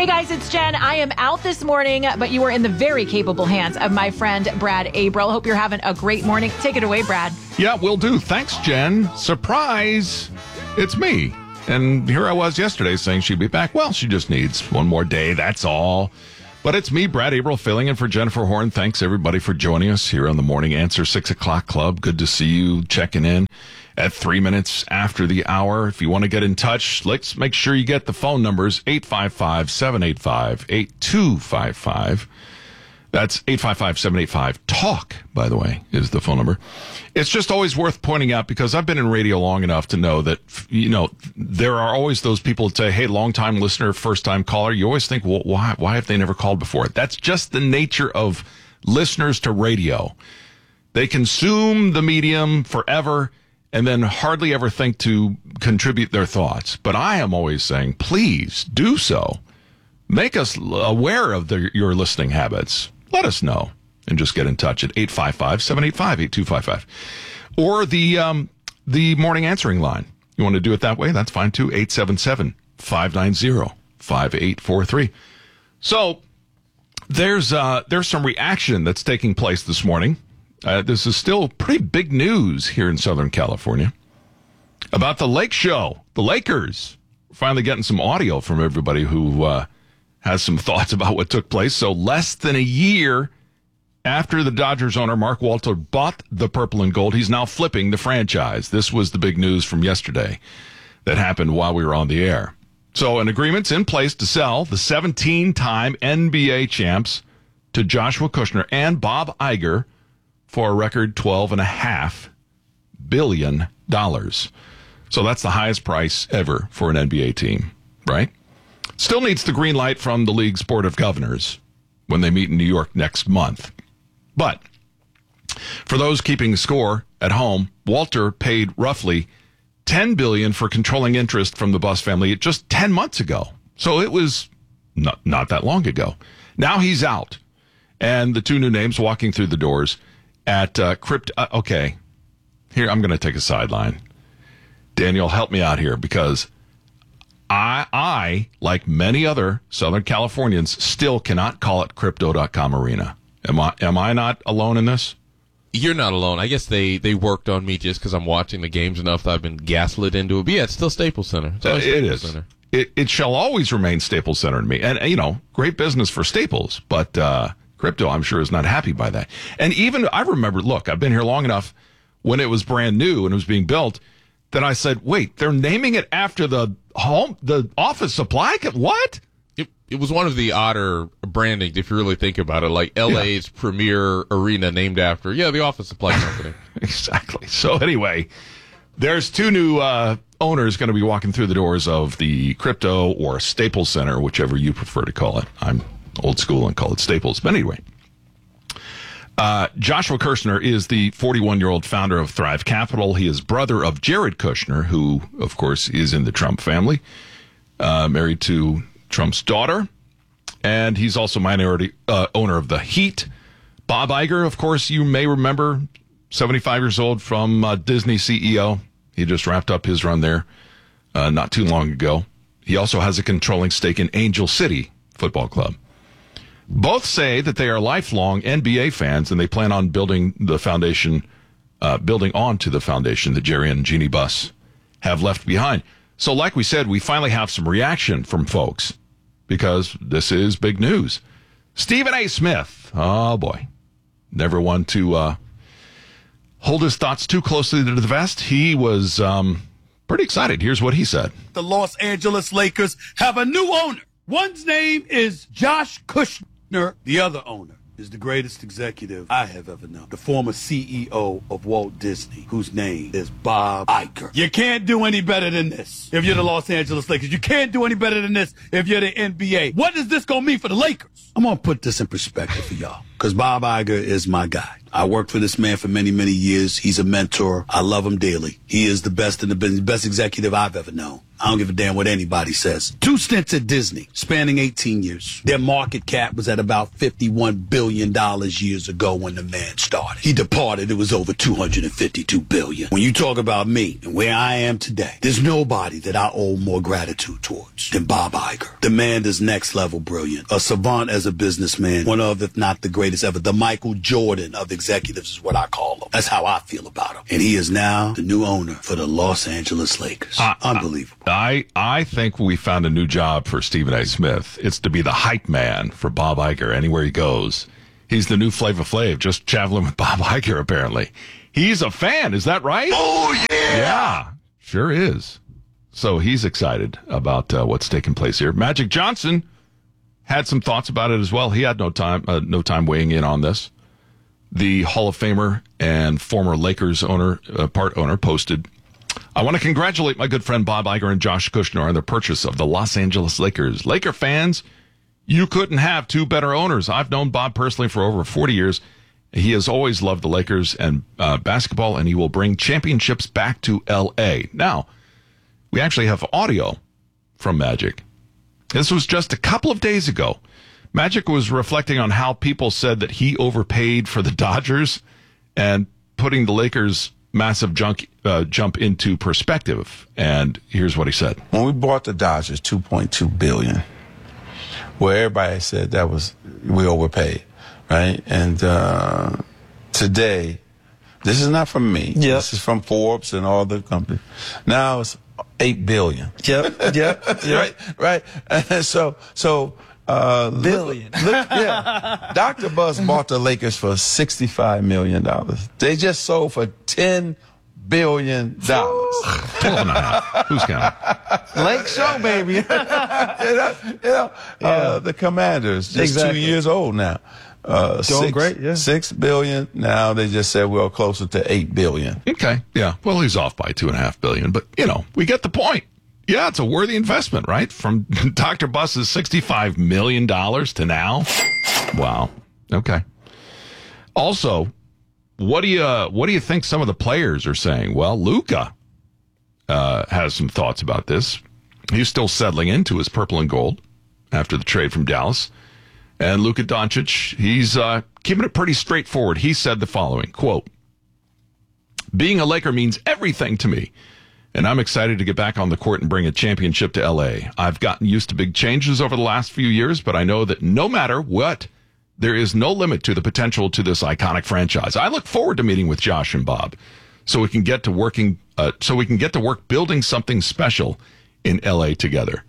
guys, it's Jen. I am out this morning, but you are in the very capable hands of my friend Brad Abril. Hope you're having a great morning. Take it away, Brad. Yeah, will do. Thanks, Jen. Surprise. It's me. And here I was yesterday saying she'd be back. Well, she just needs one more day. That's all. But it's me, Brad Abril, filling in for Jennifer Horn. Thanks, everybody, for joining us here on the Morning Answer 6 o'clock Club. Good to see you checking in at 3 minutes after the hour. If you want to get in touch, let's make sure you get the phone numbers, 855-785-8255. That's 855-785-TALK, by the way, is the phone number. It's just always worth pointing out, because I've been in radio long enough to know that, you know, there are always those people that say, hey, long-time listener, first-time caller. You always think, well, why have they never called before? That's just the nature of listeners to radio. They consume the medium forever and then hardly ever think to contribute their thoughts. But I am always saying, please do so. Make us aware of your listening habits. Let us know and just get in touch at 855-785-8255. Or the morning answering line. You want to do it that way? That's fine too. 877-590-5843. So there's some reaction that's taking place this morning. This is still pretty big news here in Southern California about the Lake Show. The Lakers. We're finally getting some audio from everybody who has some thoughts about what took place. So less than a year after the Dodgers owner, Mark Walter, bought the purple and gold, he's now flipping the franchise. This was the big news from yesterday that happened while we were on the air. So an agreement's in place to sell the 17-time NBA champs to Joshua Kushner and Bob Iger for a record $12.5 billion. So that's the highest price ever for an NBA team, right? Still needs the green light from the league's Board of Governors when they meet in New York next month. But for those keeping score at home, Walter paid roughly $10 billion for controlling interest from the Buss family just 10 months ago. So it was not that long ago. Now he's out. And the two new names walking through the doors at Crypto. Okay, here, I'm going to take a sideline. Daniel, help me out here, because I, like many other Southern Californians, still cannot call it Crypto.com Arena. Am I not alone in this? You're not alone. I guess they worked on me just because I'm watching the games enough that I've been gaslit into it. But yeah, it's still Staples Center. It is. Center. It shall always remain Staples Center to me. And, you know, great business for Staples. But Crypto, I'm sure, is not happy by that. And even, I remember, look, I've been here long enough when it was brand new and it was being built, that I said, wait, they're naming it after the office supply? What? It was one of the odder brandings, if you really think about it, like LA's premier arena named after, the office supply company. Exactly. So anyway, there's two new owners going to be walking through the doors of the Crypto or Staples Center, whichever you prefer to call it. I'm old school and call it Staples. But anyway, Joshua Kushner is the 41-year-old founder of Thrive Capital. He is brother of Jared Kushner, who, of course, is in the Trump family, married to Trump's daughter, and he's also minority owner of the Heat. Bob Iger, of course, you may remember, 75 years old, from Disney CEO. He just wrapped up his run there not too long ago. He also has a controlling stake in Angel City Football Club. Both say that they are lifelong NBA fans, and they plan on building onto the foundation that Jerry and Jeannie Buss have left behind. So like we said, we finally have some reaction from folks because this is big news. Stephen A. Smith, oh boy, never one to hold his thoughts too closely to the vest. He was pretty excited. Here's what he said. The Los Angeles Lakers have a new owner. One's name is Josh Kushner. The other owner is the greatest executive I have ever known, the former CEO of Walt Disney, whose name is Bob Iger. You can't do any better than this if you're the Los Angeles Lakers. You can't do any better than this if you're the NBA. What is this going to mean for the Lakers? I'm going to put this in perspective for y'all, because Bob Iger is my guy. I worked for this man for many, many years. He's a mentor. I love him dearly. He is the best in the business, best executive I've ever known. I don't give a damn what anybody says. 2 stints at Disney, spanning 18 years. Their market cap was at about $51 billion years ago when the man started. He departed, it was over $252 billion. When you talk about me and where I am today, there's nobody that I owe more gratitude towards than Bob Iger. The man is next level brilliant. A savant as a businessman. One of, if not the greatest ever. The Michael Jordan of executives is what I call him. That's how I feel about him. And he is now the new owner for the Los Angeles Lakers. Unbelievable. I think we found a new job for Stephen A. Smith. It's to be the hype man for Bob Iger anywhere he goes. He's the new Flava Flav, just traveling with Bob Iger, apparently. He's a fan, is that right? Oh, yeah! Yeah, sure is. So he's excited about what's taking place here. Magic Johnson had some thoughts about it as well. He had no time weighing in on this. The Hall of Famer and former Lakers part owner posted, I want to congratulate my good friend Bob Iger and Josh Kushner on their purchase of the Los Angeles Lakers. Laker fans, you couldn't have 2 better owners. I've known Bob personally for over 40 years. He has always loved the Lakers and basketball, and he will bring championships back to L.A. Now, we actually have audio from Magic. This was just a couple of days ago. Magic was reflecting on how people said that he overpaid for the Dodgers and putting the Lakers' massive jump into perspective. And here's what he said. When we bought the Dodgers, $2.2 billion, where everybody said we overpaid, right? And today, this is not from me. Yep. This is from Forbes and all the companies. Now it's $8 billion. Yep. right. And so billion. Dr. Buzz bought the Lakers for $65 million. They just sold for $10 billion. 12.5. Who's counting? Lake Show, baby. The Commanders, just 2 years old now. Doing great, yeah. $6 billion. Now they just said we're closer to $8 billion. Okay, yeah. Well, he's off by $2.5 billion, but we get the point. Yeah, it's a worthy investment, right? From Dr. Buss's $65 million to now. Wow. Okay. Also, what do you think some of the players are saying? Well, Luka has some thoughts about this. He's still settling into his purple and gold after the trade from Dallas. And Luka Doncic, he's keeping it pretty straightforward. He said the following, quote, being a Laker means everything to me. And I'm excited to get back on the court and bring a championship to L.A. I've gotten used to big changes over the last few years, but I know that no matter what, there is no limit to the potential to this iconic franchise. I look forward to meeting with Josh and Bob so we can get to work building something special in L.A. together.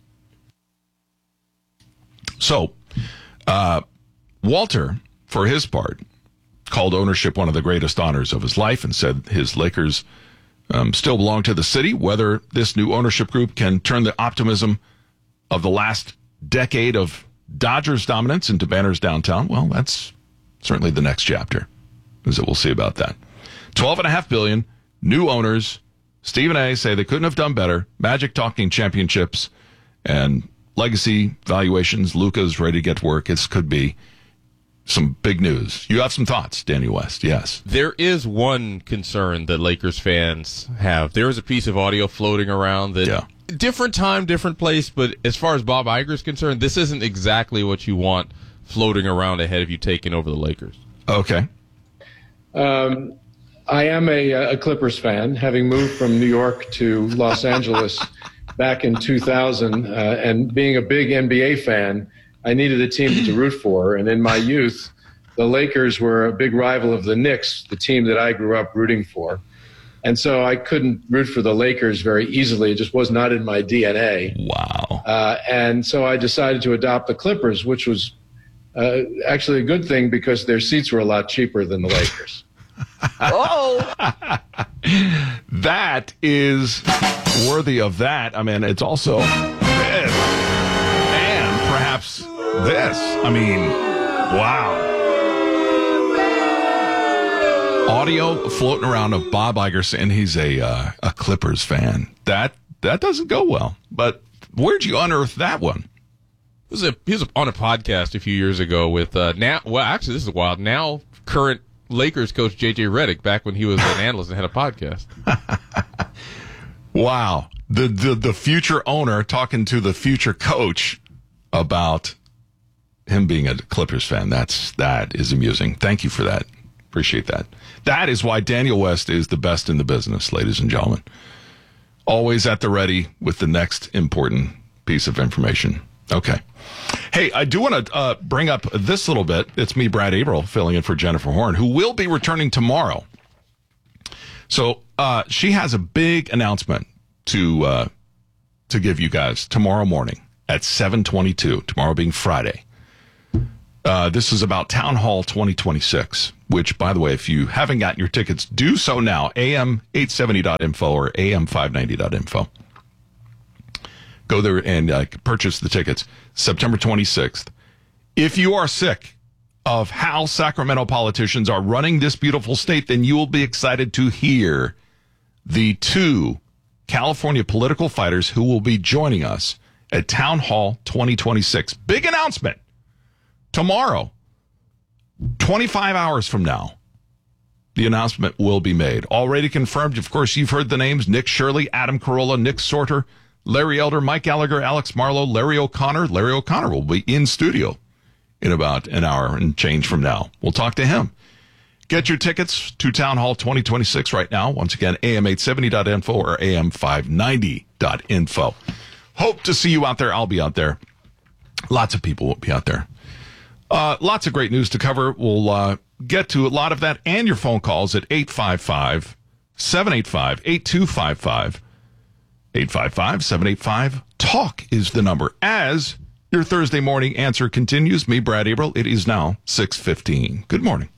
So, Walter, for his part, called ownership one of the greatest honors of his life and said his Lakers still belong to the city. Whether this new ownership group can turn the optimism of the last decade of Dodgers dominance into banners downtown, well, that's certainly the next chapter. So we'll see about that. $12.5 billion, new owners. Stephen A. say they couldn't have done better. Magic talking championships and legacy valuations. Luka's ready to get to work. This could be some big news. You have some thoughts, Danny West. Yes. There is one concern that Lakers fans have. There is a piece of audio floating around that different time, different place, but as far as Bob Iger is concerned, this isn't exactly what you want floating around ahead of you taking over the Lakers. Okay. I am a Clippers fan, having moved from New York to Los Angeles back in 2000, and being a big NBA fan, I needed a team to root for. And in my youth, the Lakers were a big rival of the Knicks, the team that I grew up rooting for. And so I couldn't root for the Lakers very easily. It just was not in my DNA. Wow. And so I decided to adopt the Clippers, which was actually a good thing because their seats were a lot cheaper than the Lakers. Oh, that is worthy of that. I mean, it's also this and perhaps this. I mean, wow. Audio floating around of Bob Iger saying he's a Clippers fan. That doesn't go well. But where'd you unearth that one? He was on a podcast a few years ago with this is wild. Now current Lakers coach J.J. Redick back when he was an analyst and had a podcast. Wow. The future owner talking to the future coach about him being a Clippers fan. That is amusing. Thank you for that. Appreciate that. That is why Daniel West is the best in the business, ladies and gentlemen. Always at the ready with the next important piece of information. Okay. Hey, I do want to bring up this little bit. It's me, Brad Averill, filling in for Jennifer Horn, who will be returning tomorrow. So she has a big announcement to give you guys tomorrow morning at 7:22. Tomorrow being Friday. This is about Town Hall 2026, which, by the way, if you haven't gotten your tickets, do so now. am870.info or am590.info. Go there and purchase the tickets. September 26th. If you are sick of how Sacramento politicians are running this beautiful state, then you will be excited to hear the two California political fighters who will be joining us at Town Hall 2026. Big announcement. Tomorrow, 25 hours from now, the announcement will be made. Already confirmed, of course, you've heard the names: Nick Shirley, Adam Carolla, Nick Sorter, Larry Elder, Mike Gallagher, Alex Marlowe, Larry O'Connor. Larry O'Connor will be in studio in about an hour and change from now. We'll talk to him. Get your tickets to Town Hall 2026 right now. Once again, am870.info or am590.info. Hope to see you out there. I'll be out there. Lots of people will be out there. Lots of great news to cover. We'll get to a lot of that and your phone calls at 855-785-8255. 855-785-TALK is the number. As your Thursday morning answer continues, me, Brad Averill, it is now 6:15. Good morning.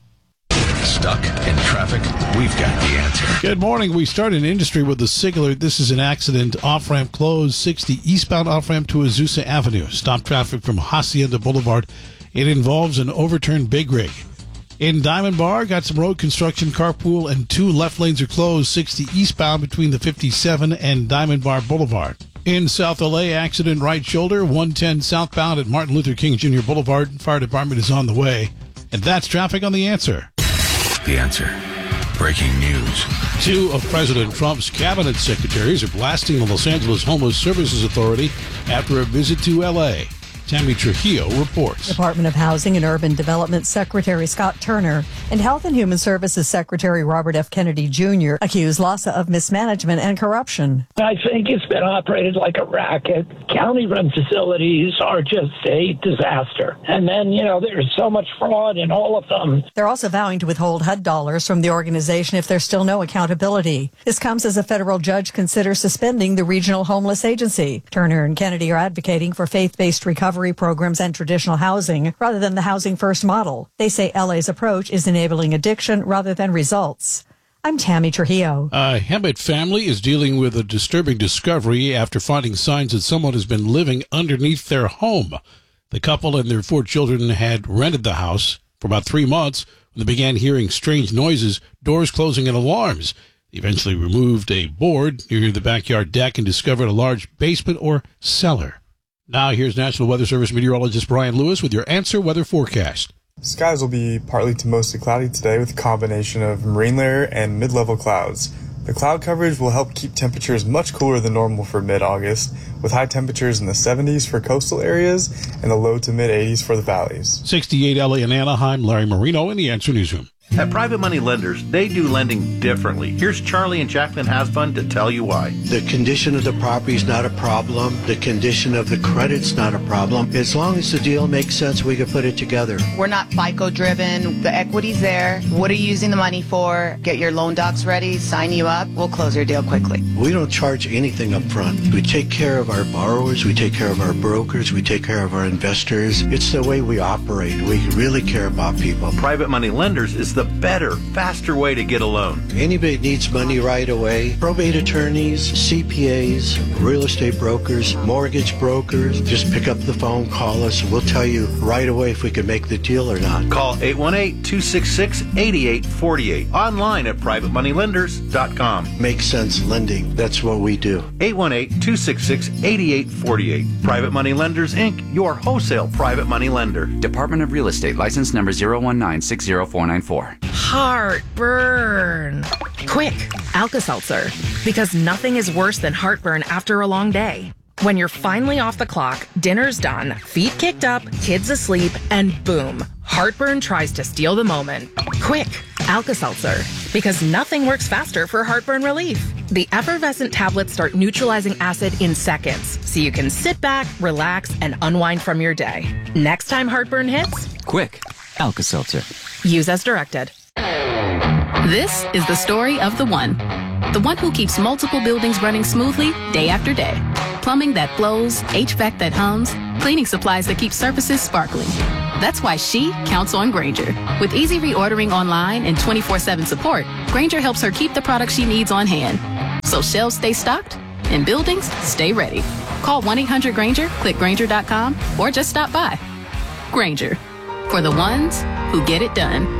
Stuck in traffic? We've got the answer. Good morning. We start in industry with the Sigler. This is an accident. Off-ramp closed, 60 eastbound off-ramp to Azusa Avenue. Stop traffic from Hacienda Boulevard. It involves an overturned big rig. In Diamond Bar, got some road construction, carpool, and 2 left lanes are closed, 60 eastbound between the 57 and Diamond Bar Boulevard. In South LA, accident right shoulder, 110 southbound at Martin Luther King Jr. Boulevard. Fire department is on the way. And that's traffic on The Answer. The Answer. Breaking news. 2 of President Trump's cabinet secretaries are blasting the Los Angeles Homeless Services Authority after a visit to L.A. Tammy Trujillo reports. Department of Housing and Urban Development Secretary Scott Turner and Health and Human Services Secretary Robert F. Kennedy Jr. accused LAHSA of mismanagement and corruption. I think it's been operated like a racket. County-run facilities are just a disaster. And then, there's so much fraud in all of them. They're also vowing to withhold HUD dollars from the organization if there's still no accountability. This comes as a federal judge considers suspending the Regional Homeless Agency. Turner and Kennedy are advocating for faith-based recovery programs and traditional housing rather than the Housing First model. They say LA's approach is enabling addiction rather than results. I'm Tammy Trujillo. A Hemet family is dealing with a disturbing discovery after finding signs that someone has been living underneath their home. The couple and their 4 children had rented the house for about 3 months when they began hearing strange noises, doors closing, and alarms. They eventually removed a board near the backyard deck and discovered a large basement or cellar. Now here's National Weather Service meteorologist Brian Lewis with your Answer weather forecast. Skies will be partly to mostly cloudy today with a combination of marine layer and mid-level clouds. The cloud coverage will help keep temperatures much cooler than normal for mid-August, with high temperatures in the 70s for coastal areas and the low to mid-80s for the valleys. 68 LA and Anaheim, Larry Marino in the Answer Newsroom. At Private Money Lenders, they do lending differently. Here's Charlie and Jacqueline Hasbun to tell you why. The condition of the property is not a problem. The condition of the credit's not a problem. As long as the deal makes sense, we can put it together. We're not FICO driven. The equity's there. What are you using the money for? Get your loan docs ready, sign you up. We'll close your deal quickly. We don't charge anything up front. We take care of our borrowers. We take care of our brokers. We take care of our investors. It's the way we operate. We really care about people. Private Money Lenders is the better, faster way to get a loan. Anybody needs money right away. Probate attorneys, CPAs, real estate brokers, mortgage brokers. Just pick up the phone, call us, and we'll tell you right away if we can make the deal or not. Call 818-266-8848. Online at privatemoneylenders.com. Makes sense lending. That's what we do. 818-266-8848. Private Money Lenders, Inc., your wholesale private money lender. Department of Real Estate, license number 019-60494. Alka-Seltzer. Heartburn. Quick, Alka-Seltzer. Because nothing is worse than heartburn after a long day. When you're finally off the clock, dinner's done, feet kicked up, kids asleep, and boom, heartburn tries to steal the moment. Quick, Alka-Seltzer. Because nothing works faster for heartburn relief. The effervescent tablets start neutralizing acid in seconds, so you can sit back, relax, and unwind from your day. Next time heartburn hits, Quick, Alka-Seltzer. use as directed. This is the story of the one who keeps multiple buildings running smoothly day after day. Plumbing that flows, HVAC that hums, cleaning supplies that keep surfaces sparkling. That's why she counts on Grainger. With easy reordering online and 24/7 support, Grainger helps her keep the products she needs on hand. So shelves stay stocked and buildings stay ready. Call 1-800-GRAINGER, click Grainger.com, or just stop by. Grainger, for the ones who get it done.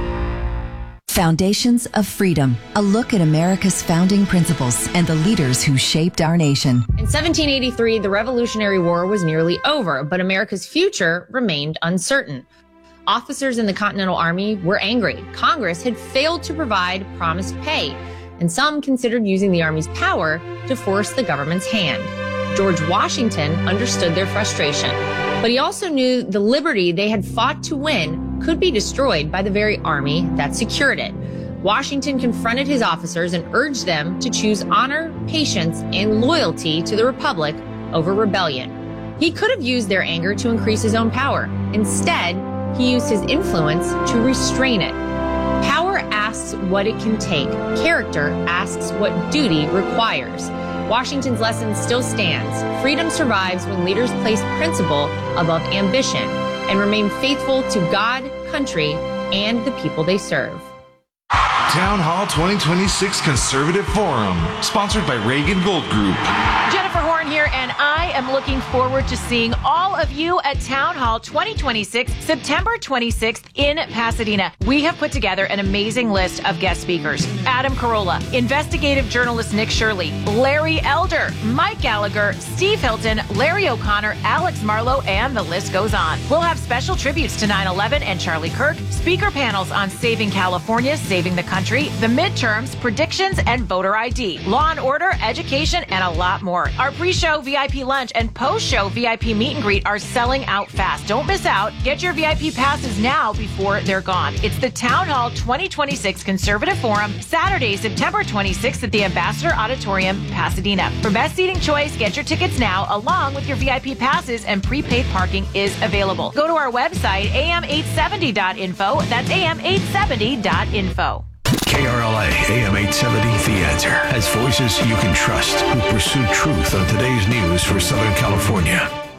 Foundations of Freedom, a look at America's founding principles and the leaders who shaped our nation. In 1783, the Revolutionary War was nearly over, but America's future remained uncertain. Officers in the Continental Army were angry. Congress had failed to provide promised pay, and some considered using the Army's power to force the government's hand. George Washington understood their frustration, but he also knew the liberty they had fought to win could be destroyed by the very army that secured it. Washington confronted his officers and urged them to choose honor, patience, and loyalty to the Republic over rebellion. He could have used their anger to increase his own power. Instead, he used his influence to restrain it. Power asks what it can take. Character asks what duty requires. Washington's lesson still stands. Freedom survives when leaders place principle above ambition and remain faithful to God, country, and the people they serve. Town Hall 2026 Conservative Forum, sponsored by Reagan Gold Group. Jennifer Horn here, and I am looking forward to seeing all of you at Town Hall 2026, September 26th in Pasadena. We have put together an amazing list of guest speakers. Adam Carolla, investigative journalist Nick Shirley, Larry Elder, Mike Gallagher, Steve Hilton, Larry O'Connor, Alex Marlowe, and the list goes on. We'll have special tributes to 9/11 and Charlie Kirk, speaker panels on saving California, saving the country, the midterms, predictions, and voter ID, law and order, education, and a lot more. Our pre-show VIP lunch and post-show VIP meet and greet are selling out fast. Don't miss out. Get your VIP passes now before they're gone. It's the Town Hall 2026 Conservative Forum, Saturday, September 26th at the Ambassador Auditorium, Pasadena. For best seating choice, get your tickets now along with your VIP passes, and prepaid parking is available. Go to our website, am870.info. That's am870.info. KRLA AM 870 The Answer has voices you can trust who pursue truth on today's news for Southern California.